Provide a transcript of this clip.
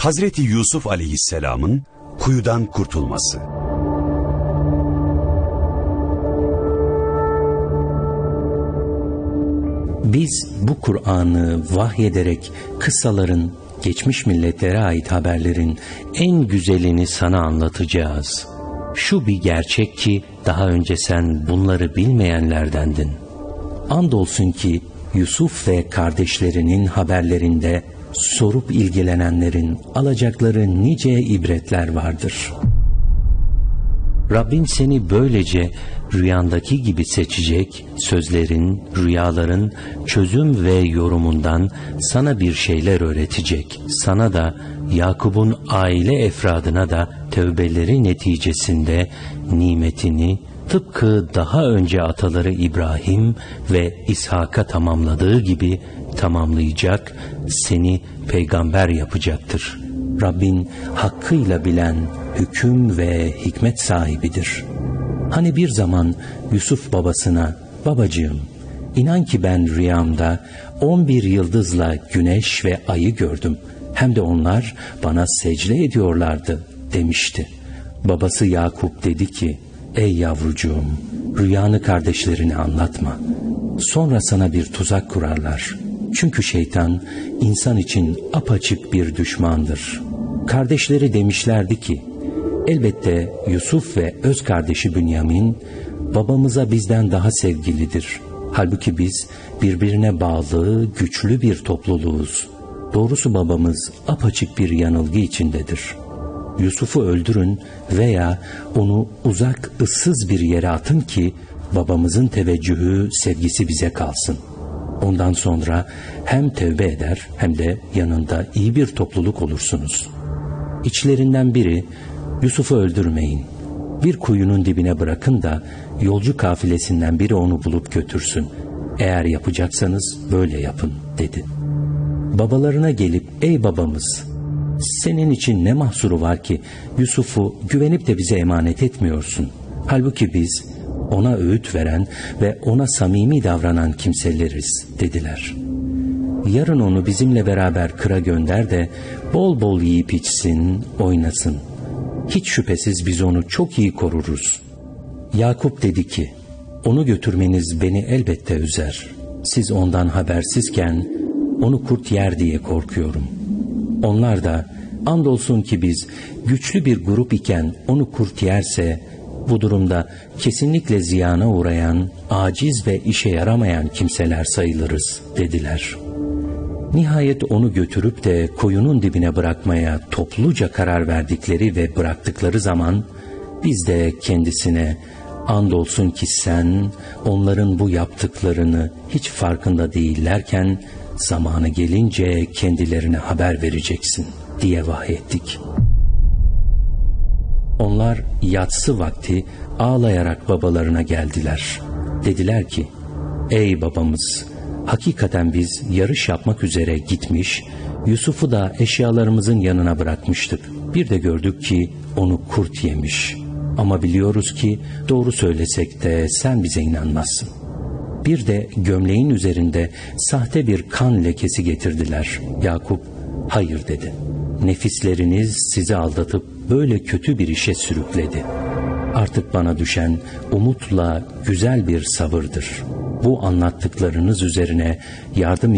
Hazreti Yusuf Aleyhisselam'ın kuyudan kurtulması. Biz bu Kur'an'ı vahyederek kıssaların, geçmiş milletlere ait haberlerin en güzelini sana anlatacağız. Şu bir gerçek ki daha önce sen bunları bilmeyenlerdendin. Andolsun ki Yusuf ve kardeşlerinin haberlerinde sorup ilgilenenlerin alacakları nice ibretler vardır. Rabbin seni böylece rüyandaki gibi seçecek, sözlerin, rüyaların çözüm ve yorumundan sana bir şeyler öğretecek. Sana da Yakup'un aile efradına da tövbeleri neticesinde nimetini tıpkı daha önce ataları İbrahim ve İshak'a tamamladığı gibi tamamlayacak, seni peygamber yapacaktır. Rabbin hakkıyla bilen, hüküm ve hikmet sahibidir. Hani bir zaman Yusuf babasına, babacığım, inan ki ben rüyamda 11 yıldızla güneş ve ayı gördüm. Hem de onlar bana secde ediyorlardı demişti. Babası Yakup dedi ki, ey yavrucuğum, rüyanı kardeşlerine anlatma. Sonra sana bir tuzak kurarlar. Çünkü şeytan insan için apaçık bir düşmandır. Kardeşleri demişlerdi ki, elbette Yusuf ve öz kardeşi Bünyamin babamıza bizden daha sevgilidir. Halbuki biz birbirine bağlı, güçlü bir topluluğuz. Doğrusu babamız apaçık bir yanılgı içindedir. Yusuf'u öldürün veya onu uzak, ıssız bir yere atın ki babamızın teveccühü, sevgisi bize kalsın. Ondan sonra hem tevbe eder hem de yanında iyi bir topluluk olursunuz. İçlerinden biri, Yusuf'u öldürmeyin, bir kuyunun dibine bırakın da yolcu kafilesinden biri onu bulup götürsün. Eğer yapacaksanız böyle yapın dedi. Babalarına gelip, ey babamız, senin için ne mahsuru var ki Yusuf'u güvenip de bize emanet etmiyorsun? Halbuki biz ona öğüt veren ve ona samimi davranan kimseleriz dediler. Yarın onu bizimle beraber kıra gönder de bol bol yiyip içsin, oynasın. Hiç şüphesiz biz onu çok iyi koruruz. Yakup dedi ki, onu götürmeniz beni elbette üzer. Siz ondan habersizken onu kurt yer diye korkuyorum. Onlar da, andolsun ki biz güçlü bir grup iken onu kurt yerse, bu durumda kesinlikle ziyana uğrayan, aciz ve işe yaramayan kimseler sayılırız dediler. Nihayet onu götürüp de koyunun dibine bırakmaya topluca karar verdikleri ve bıraktıkları zaman, biz de kendisine, andolsun ki sen onların bu yaptıklarını hiç farkında değillerken, zamanı gelince kendilerine haber vereceksin diye vahyettik. Onlar yatsı vakti ağlayarak babalarına geldiler. Dediler ki, ey babamız, hakikaten biz yarış yapmak üzere gitmiş, Yusuf'u da eşyalarımızın yanına bırakmıştık. Bir de gördük ki onu kurt yemiş. Ama biliyoruz ki doğru söylesek de sen bize inanmazsın. Bir de gömleğin üzerinde sahte bir kan lekesi getirdiler. Yakup, hayır dedi. Nefisleriniz sizi aldatıp böyle kötü bir işe sürükledi. Artık bana düşen umutla güzel bir sabırdır. Bu anlattıklarınız üzerine yardım